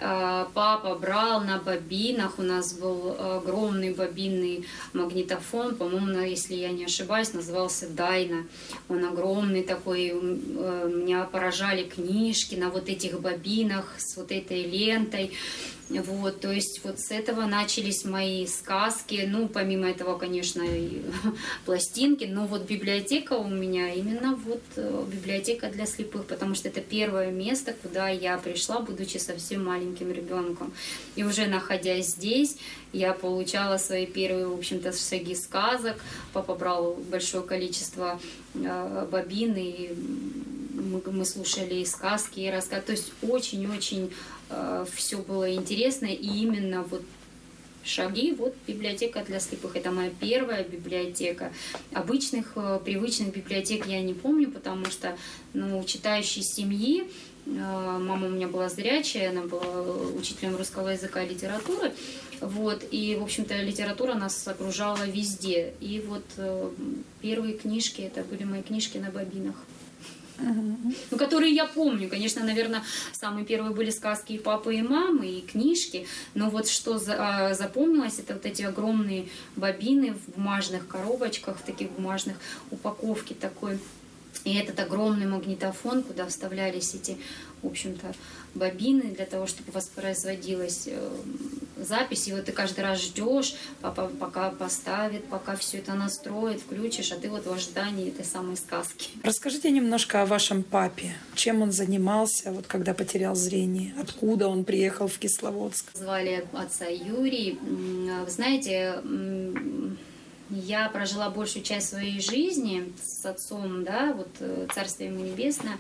папа брал на бобинах. У нас был огромный бобинный магнитофон, по-моему, если я не ошибаюсь, назывался «Дайна». Он огромный такой. Меня поражали книжки на вот этих бобинах с вот этой лентой. Вот, то есть вот с этого начались мои сказки, ну, помимо этого, конечно, и пластинки, но вот библиотека у меня именно вот библиотека для слепых, потому что это первое место, куда я пришла, будучи совсем маленьким ребенком. И уже находясь здесь, я получала свои первые, в общем-то, шаги сказок. Папа брал большое количество э, бобин, и мы, мы слушали и сказки, и рассказы. То есть очень-очень э, все было интересно, и именно вот шаги, вот библиотека для слепых. Это моя первая библиотека. Обычных, э, привычных библиотек я не помню, потому что, ну, читающей семьи, мама у меня была зрячая, она была учителем русского языка и литературы. Вот, и, в общем-то, литература нас окружала везде. И вот первые книжки, это были мои книжки на бобинах. Uh-huh. Ну, которые я помню. Конечно, наверное, самые первые были сказки и папы, и мамы, и книжки. Но вот что за, запомнилось, это вот эти огромные бобины в бумажных коробочках, в таких бумажных упаковке такой. И этот огромный магнитофон, куда вставлялись эти, в общем-то, бобины для того, чтобы воспроизводилась запись. И вот ты каждый раз ждешь, папа пока поставит, пока все это настроит, включишь, а ты вот в ожидании этой самой сказки. Расскажите немножко о вашем папе. Чем он занимался, вот когда потерял зрение? Откуда он приехал в Кисловодск? Звали отца Юрий. Вы знаете, я прожила большую часть своей жизни с отцом, да, вот царствие ему небесное.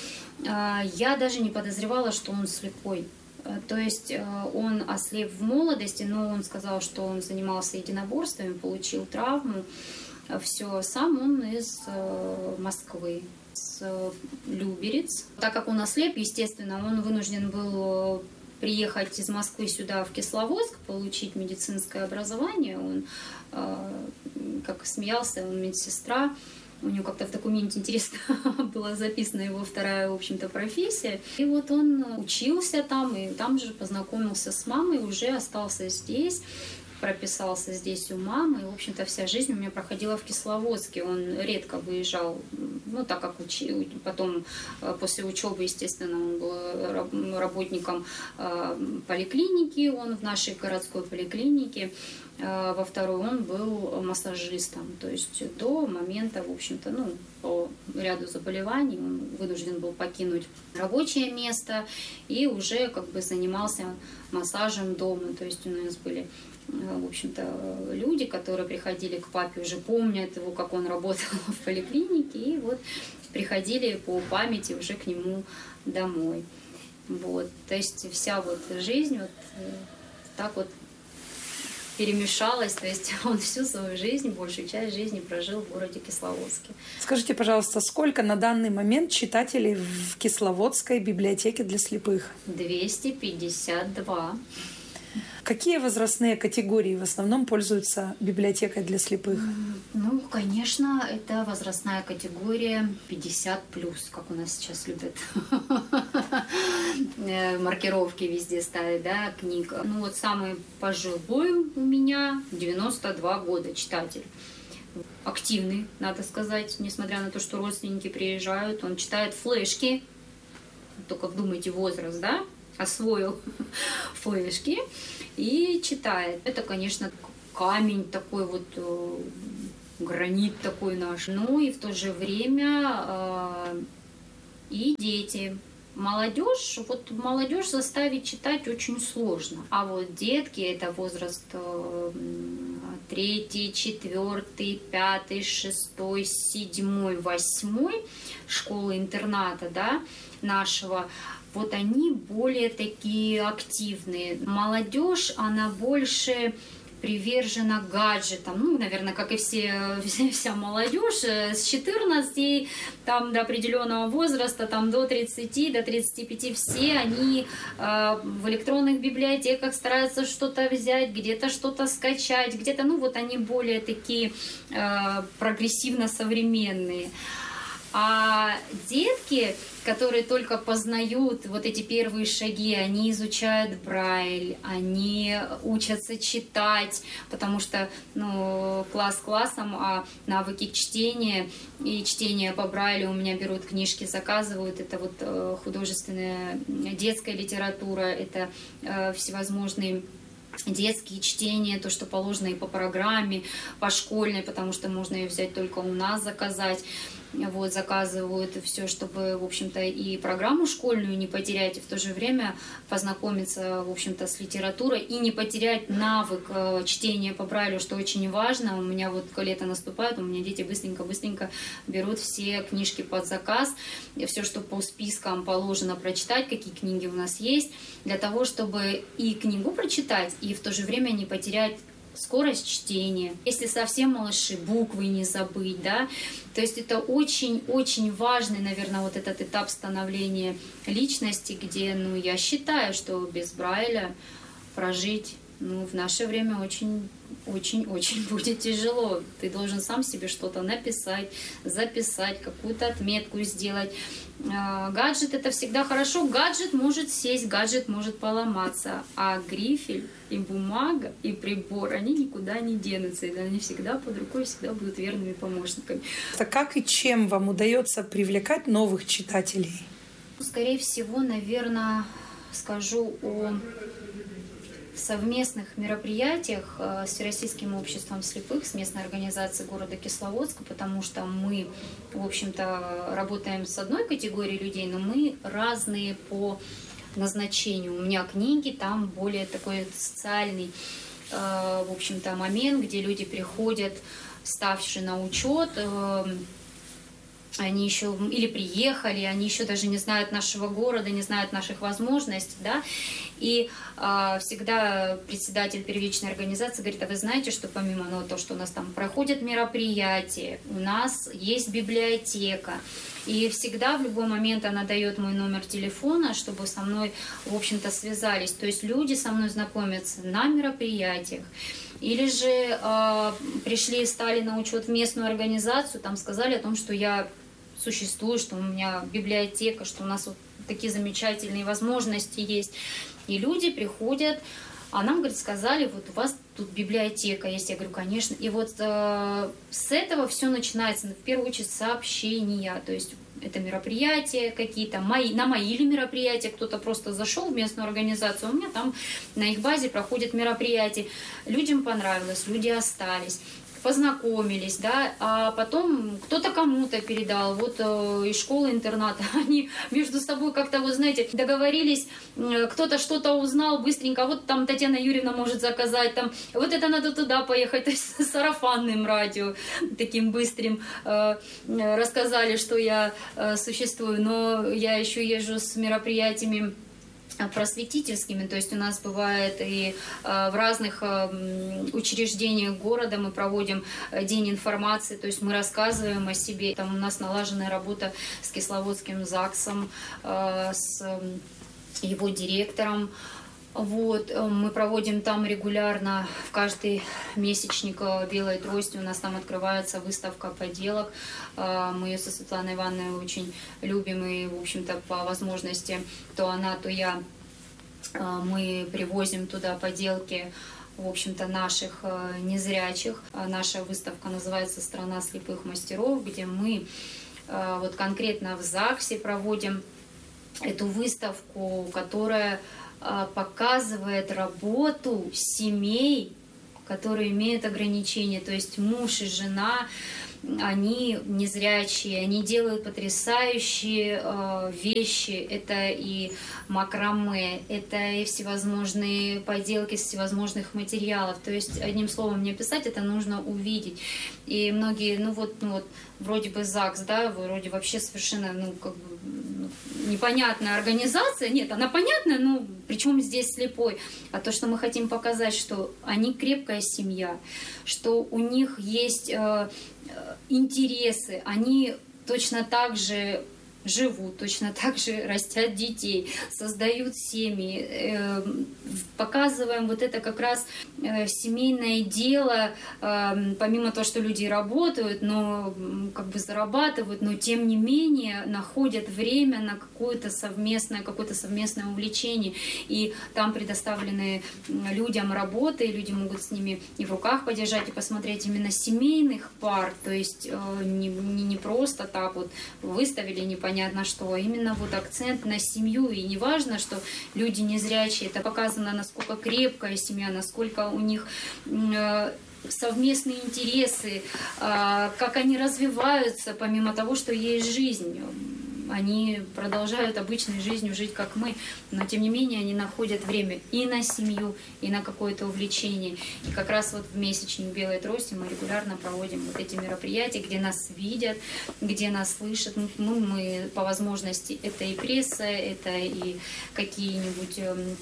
Я даже не подозревала, что он слепой. То есть он ослеп в молодости, но он сказал, что он занимался единоборствами, получил травму. Все, сам он из Москвы, с Люберец. Так как он ослеп, естественно, он вынужден был приехать из Москвы сюда, в Кисловодск, получить медицинское образование. Он, как смеялся, он медсестра. У него как-то в документе интересно была записана его вторая, в общем-то, профессия. И вот он учился там, и там же познакомился с мамой, уже остался здесь, прописался здесь у мамы. И, в общем-то, вся жизнь у меня проходила в Кисловодске. Он редко выезжал, ну, так как учил. Потом, после учебы, естественно, он был работником поликлиники, он в нашей городской поликлинике. Во второй он был массажистом, то есть до момента, в общем-то, ну, по ряду заболеваний он вынужден был покинуть рабочее место и уже как бы занимался массажем дома, то есть у нас были, в общем-то, люди, которые приходили к папе, уже помнят его, как он работал в поликлинике, и вот приходили по памяти уже к нему домой. Вот, то есть вся вот жизнь вот так вот перемешалось, то есть он всю свою жизнь, большую часть жизни прожил в городе Кисловодске. Скажите, пожалуйста, сколько на данный момент читателей в Кисловодской библиотеке для слепых? двести пятьдесят два. Какие возрастные категории в основном пользуются библиотекой для слепых? Ну, конечно, это возрастная категория пятьдесят плюс, как у нас сейчас любят маркировки везде ставить, да, книг. Ну вот самый пожилой у меня девяносто два года читатель. Активный, надо сказать, несмотря на то, что родственники приезжают, он читает флешки, только вдумайте возраст, да, освоил флешки и читает. Это, конечно, камень такой вот, гранит такой наш. Ну и в то же время и дети. Молодежь, вот молодежь заставить читать очень сложно. А вот детки, это возраст третий, четвертый, пятый, шестой, седьмой, восьмой школы-интерната, да, нашего, вот они более такие активные. Молодежь, она больше привержена гаджетам, ну, наверное, как и все, вся молодежь, с четырнадцати там, до определенного возраста, там, до тридцати, до тридцати пяти, все они э, в электронных библиотеках стараются что-то взять, где-то что-то скачать, где-то, ну, вот они более такие э, прогрессивно-современные. А детки, которые только познают вот эти первые шаги, они изучают Брайль, они учатся читать, потому что, ну, класс классом, а навыки чтения и чтения по Брайлю у меня берут книжки, заказывают. Это вот художественная детская литература, это всевозможные детские чтения, то, что положено и по программе, по школьной, потому что можно ее взять только у нас, заказать. Вот, заказывают все, чтобы, в общем-то, и программу школьную не потерять, и в то же время познакомиться, в общем-то, с литературой и не потерять навык чтения по Брайлю, что очень важно. У меня вот лето наступает, у меня дети быстренько-быстренько берут все книжки под заказ, все, что по спискам положено прочитать, какие книги у нас есть, для того, чтобы и книгу прочитать, и в то же время не потерять скорость чтения. Если совсем малыши, буквы не забыть, да. То есть это очень-очень важный, наверное, вот этот этап становления личности, где, ну, я считаю, что без Брайля прожить, ну, в наше время очень очень-очень будет тяжело. Ты должен сам себе что-то написать, записать, какую-то отметку сделать. Гаджет — это всегда хорошо. Гаджет может сесть, гаджет может поломаться. А грифель и бумага, и прибор, они никуда не денутся. И они всегда под рукой, всегда будут верными помощниками. Так как и чем вам удается привлекать новых читателей? Скорее всего, наверное, скажу о совместных мероприятиях с Всероссийским обществом слепых, с местной организацией города Кисловодска, потому что мы, в общем-то, работаем с одной категорией людей, но мы разные по назначению. У меня книги, там более такой социальный, в общем-то, момент, где люди приходят, ставшие на учет, они еще или приехали, они еще даже не знают нашего города, не знают наших возможностей, да, и э, всегда председатель первичной организации говорит: а вы знаете, что помимо ну, того, что у нас там проходят мероприятия, у нас есть библиотека, и всегда в любой момент она дает мой номер телефона, чтобы со мной, в общем-то, связались, то есть люди со мной знакомятся на мероприятиях. Или же э, пришли, стали на учет в местную организацию, там сказали о том, что я существую, что у меня библиотека, что у нас вот такие замечательные возможности есть. И люди приходят, а нам, говорит, сказали, вот у вас тут библиотека есть. Я говорю, конечно. И вот э, с этого все начинается, в первую очередь, сообщения, то есть это мероприятия какие-то, мои, на мои ли мероприятия, кто-то просто зашел в местную организацию, у меня там на их базе проходят мероприятия, людям понравилось, люди остались, познакомились, да, а потом кто-то кому-то передал, вот э, из школы-интерната, они между собой как-то, вот знаете, договорились, э, кто-то что-то узнал быстренько, вот там Татьяна Юрьевна может заказать, там, вот это надо туда поехать, то есть с сарафанным радио, таким быстрым, э, рассказали, что я э, существую, но я еще езжу с мероприятиями просветительскими, то есть у нас бывает и э, в разных э, учреждениях города мы проводим день информации, то есть мы рассказываем о себе. Там у нас налаженная работа с Кисловодским ЗАГСом, э, с его директором. Вот, мы проводим там регулярно, в каждый месячник «Белой трости» у нас там открывается выставка поделок. Мы ее со Светланой Ивановной очень любим, и, в общем-то, по возможности то она, то я, мы привозим туда поделки, в общем-то, наших незрячих. Наша выставка называется «Страна слепых мастеров», где мы вот конкретно в ЗАГСе проводим эту выставку, которая показывает работу семей, которые имеют ограничения. То есть муж и жена, они незрячие, они делают потрясающие э, вещи. Это и макраме, это и всевозможные поделки из всевозможных материалов. То есть, одним словом, не описать, это нужно увидеть. И многие, ну вот, ну вот вроде бы ЗАГС, да, вроде вообще совершенно, ну, как бы, непонятная организация. Нет, она понятная, но причем здесь слепой? А то, что мы хотим показать, что они крепкая семья, что у них есть э, интересы, они точно так же живут, точно так же растят детей, создают семьи, показываем вот это как раз семейное дело, помимо того, что люди работают, но как бы зарабатывают, но тем не менее находят время на какое-то совместное, какое-то совместное увлечение, и там предоставлены людям работы, и люди могут с ними и в руках подержать, и посмотреть именно семейных пар, то есть не, не, не просто так вот выставили непонятно понятно, что именно вот акцент на семью, и не важно, что люди незрячие, это показано, насколько крепкая семья, насколько у них совместные интересы, как они развиваются, помимо того, что есть жизнь. Они продолжают обычной жизнью жить, как мы, но тем не менее они находят время и на семью, и на какое-то увлечение. И как раз вот в месячник «Белой трости» мы регулярно проводим вот эти мероприятия, где нас видят, где нас слышат. Мы, мы по возможности, это и пресса, это и какие-нибудь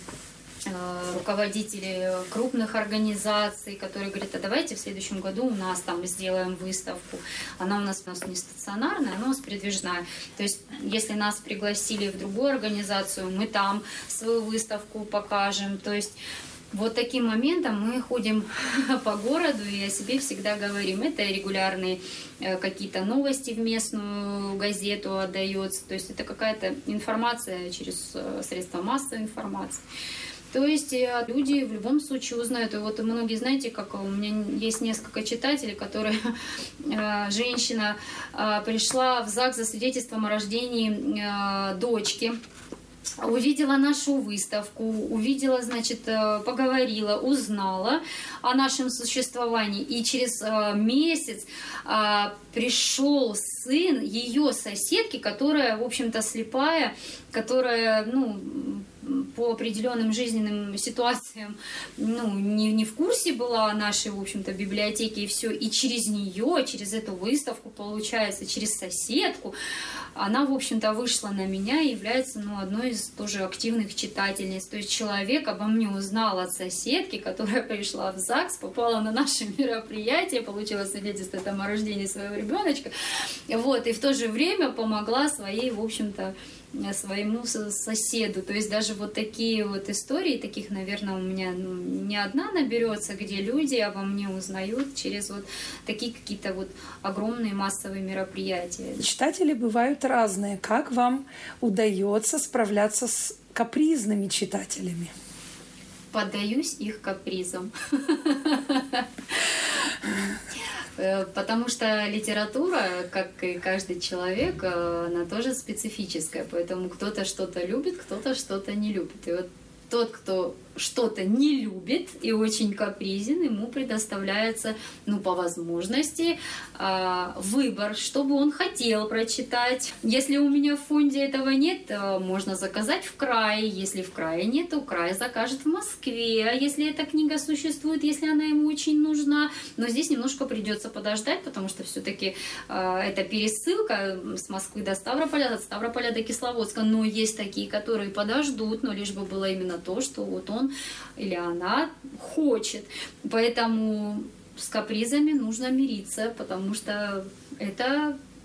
руководители крупных организаций, которые говорят, а давайте в следующем году у нас там сделаем выставку. Она у нас, у нас не стационарная, она у нас передвижная. То есть, если нас пригласили в другую организацию, мы там свою выставку покажем. То есть, вот таким моментом мы ходим по городу и о себе всегда говорим. Это регулярные какие-то новости в местную газету отдается. То есть, это какая-то информация через средства массовой информации. То есть люди в любом случае узнают. И вот многие, знаете, как у меня есть несколько читателей, которые женщина пришла в ЗАГС за свидетельством о рождении дочки, увидела нашу выставку, увидела, значит, поговорила, узнала о нашем существовании. И через месяц пришел сын ее соседки, которая, в общем-то, слепая, которая, ну, по определенным жизненным ситуациям, ну, не, не в курсе была нашей, в общем-то, библиотеки и все. И через нее, через эту выставку, получается, через соседку, она, в общем-то, вышла на меня и является, ну, одной из тоже активных читательниц. То есть человек обо мне узнал от соседки, которая пришла в ЗАГС, попала на наше мероприятие, получила свидетельство там о рождении своего ребеночка, вот, и в то же время помогла своей, в общем-то, своему соседу. То есть даже вот такие вот истории, таких, наверное, у меня, ну, не одна наберется, где люди обо мне узнают через вот такие какие-то вот огромные массовые мероприятия. Читатели бывают разные. Как вам удается справляться с капризными читателями? Поддаюсь их капризам. Потому что литература, как и каждый человек, она тоже специфическая. Поэтому кто-то что-то любит, кто-то что-то не любит. И вот тот, кто что-то не любит и очень капризен, ему предоставляется, ну, по возможности, выбор, что бы он хотел прочитать. Если у меня в фонде этого нет, можно заказать в крае. Если в крае нет, то край закажет в Москве. А если эта книга существует, если она ему очень нужна, но здесь немножко придется подождать, потому что все-таки это пересылка с Москвы до Ставрополя, от Ставрополя до Кисловодска. Но есть такие, которые подождут, но лишь бы было именно то, что вот он или она хочет. Поэтому с капризами нужно мириться, потому что это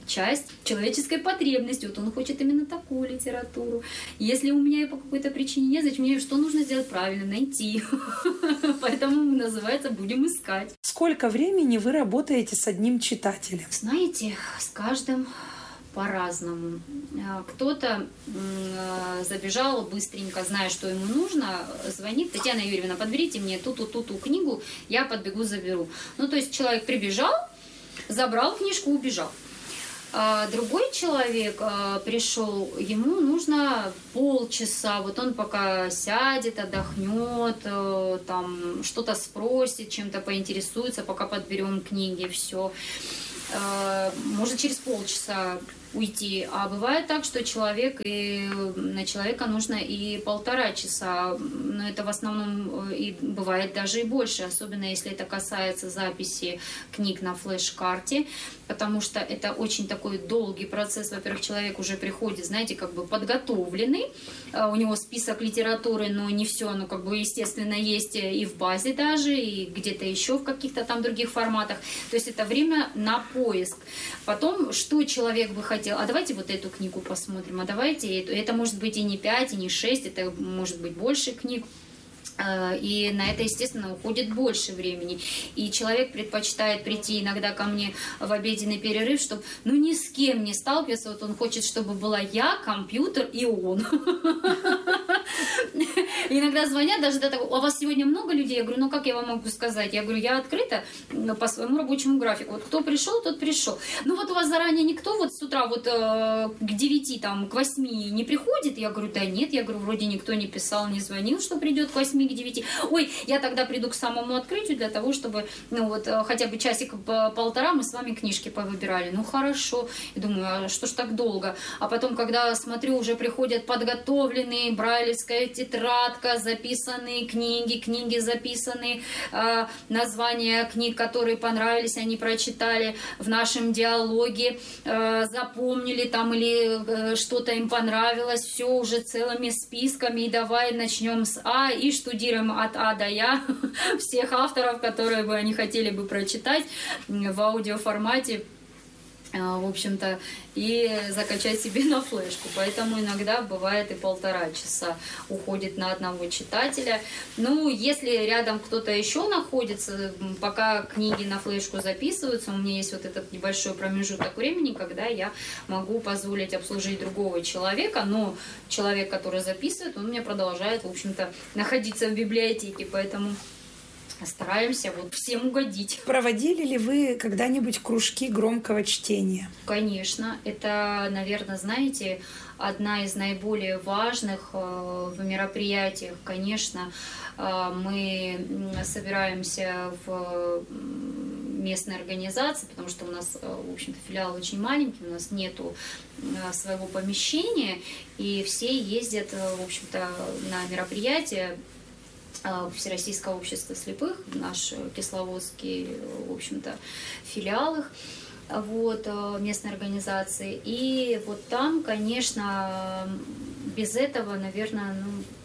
часть человеческой потребности. Вот он хочет именно такую литературу. Если у меня по какой-то причине нет, значит, мне что нужно сделать правильно? Найти. Поэтому называется «Будем искать». Сколько времени вы работаете с одним читателем? Знаете, с каждым по-разному. Кто-то забежал быстренько, зная, что ему нужно, звонит: Татьяна Юрьевна, подберите мне ту-ту, ту-ту книгу, я подбегу, заберу. Ну, то есть человек прибежал, забрал книжку, убежал. А другой человек а, пришел, ему нужно полчаса, вот он пока сядет, отдохнет, а, там что-то спросит, чем-то поинтересуется, пока подберем книги, все. А, может через полчаса уйти. А бывает так, что человек и на человека нужно и полтора часа, но это в основном и бывает даже и больше, особенно если это касается записи книг на флеш-карте, потому что это очень такой долгий процесс. Во-первых, человек уже приходит, знаете, как бы подготовленный, у него список литературы, но не все, оно как бы, естественно, есть и в базе даже, и где-то еще в каких-то там других форматах. То есть это время на поиск. Потом, что человек бы хотел, а давайте вот эту книгу посмотрим, а давайте эту. Это может быть и не пять, и не шесть, это может быть больше книг. И на это, естественно, уходит больше времени. И человек предпочитает прийти иногда ко мне в обеденный перерыв, чтобы ну ни с кем не сталкиваться. Вот он хочет, чтобы была я, компьютер и он. Иногда звонят даже до того: а у вас сегодня много людей? Я говорю: ну как я вам могу сказать? Я говорю: я открыта по своему рабочему графику. Вот кто пришел, тот пришел. Ну вот у вас заранее никто вот с утра вот к девяти, там, к восьми не приходит? Я говорю: да нет. Я говорю: вроде никто не писал, не звонил, что придет к восьми, к девяти. Ой, я тогда приду к самому открытию для того, чтобы, ну вот, хотя бы часик-полтора мы с вами книжки повыбирали. Ну, хорошо. И думаю: а что ж так долго? А потом, когда смотрю, уже приходят подготовленные, брайлевская тетрадка, записанные книги, книги записанные, э, названия книг, которые понравились, они прочитали в нашем диалоге, э, запомнили там или э, что-то им понравилось, все уже целыми списками, и давай начнем с А и штудируем от А до Я всех авторов, которые бы они хотели бы прочитать в аудиоформате, в общем-то, и закачать себе на флешку. Поэтому иногда бывает и полтора часа уходит на одного читателя. Ну, если рядом кто-то еще находится, пока книги на флешку записываются, у меня есть вот этот небольшой промежуток времени, когда я могу позволить обслужить другого человека, но человек, который записывает, он мне продолжает, в общем-то, находиться в библиотеке, поэтому стараемся вот всем угодить. Проводили ли вы когда-нибудь кружки громкого чтения? Конечно. Это, наверное, знаете, одна из наиболее важных э, в мероприятиях. Конечно, э, мы собираемся в местной организации, потому что у нас, в общем-то, филиал очень маленький, у нас нету своего помещения, и все ездят, в общем-то, на мероприятия Всероссийского общества слепых, наш Кисловодский, в общем-то, филиал их, вот, местной организации. И вот там, конечно, без этого, наверное,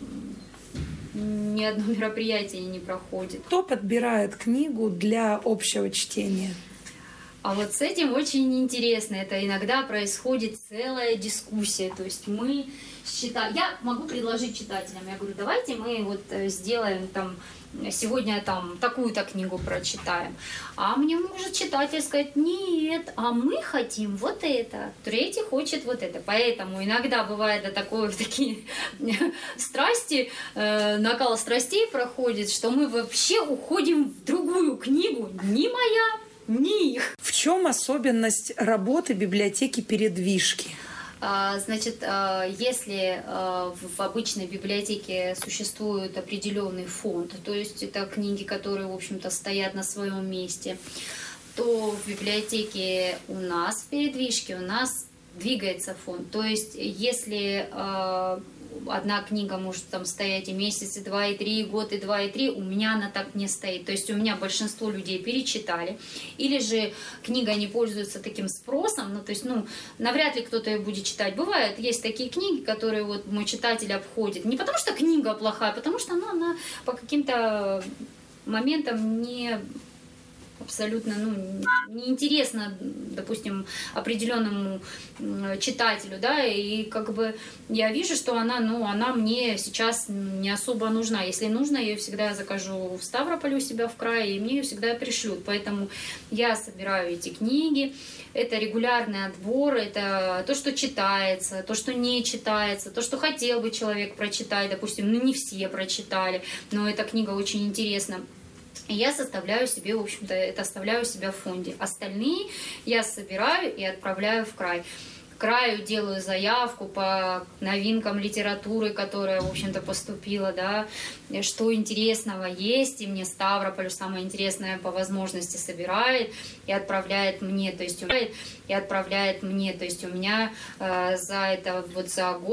ну, ни одно мероприятие не проходит. Кто подбирает книгу для общего чтения? А вот с этим очень интересно. Это иногда происходит целая дискуссия. То есть мы считаем... Я могу предложить читателям. Я говорю: давайте мы вот сделаем там... Сегодня там такую-то книгу прочитаем. А мне может читатель сказать: нет, а мы хотим вот это. Третий хочет вот это. Поэтому иногда бывает до такой, такие страсти, э, накал страстей проходит, что мы вообще уходим в другую книгу. Не моя, не их. В чем особенность работы библиотеки «Передвижки»? Значит, если в обычной библиотеке существует определенный фонд, то есть это книги, которые, в общем-то, стоят на своем месте, то в библиотеке у нас, в «Передвижке», у нас двигается фонд. То есть если одна книга может там стоять и месяц, и два, и три, и год, и два, и три, у меня она так не стоит. То есть у меня большинство людей перечитали, или же книга не пользуется таким спросом, ну, то есть, ну, навряд ли кто-то ее будет читать. Бывает, есть такие книги, которые вот мой читатель обходит. Не потому что книга плохая, а потому что ну, она по каким-то моментам не абсолютно, ну, неинтересна, допустим, определенному читателю, да, и как бы я вижу, что она, ну, она мне сейчас не особо нужна. Если нужно, я ее всегда закажу в Ставрополе у себя в крае, и мне ее всегда пришлют. Поэтому я собираю эти книги. Это регулярный отбор, это то, что читается, то, что не читается, то, что хотел бы человек прочитать, допустим, ну, не все прочитали, но эта книга очень интересна. И я составляю себе, в общем-то, это оставляю себя в фонде. Остальные я собираю и отправляю в край. Краю делаю заявку по новинкам литературы, которая, в общем-то, поступила, да, что интересного есть, и мне Ставрополь самое интересное по возможности собирает и отправляет мне, то есть и отправляет мне, то есть у меня э, за это вот за год